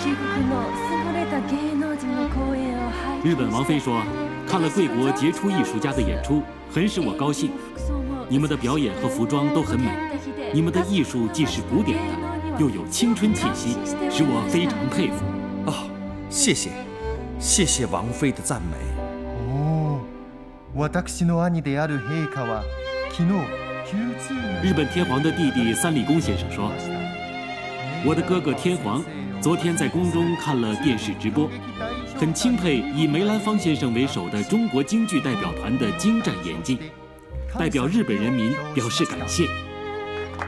日本王妃说，看了贵国杰出艺术家的演出，很使我高兴。你们的表演和服装都很美，你们的艺术既是古典的，又有青春气息，使我非常佩服。 哦，谢谢，谢谢王妃的赞美。 私の兄である陛下は昨日日本天皇的弟弟三立公先生说，我的哥哥天皇昨天在宫中看了电视直播，很钦佩以梅兰芳先生为首的中国京剧代表团的精湛演技，代表日本人民表示感谢。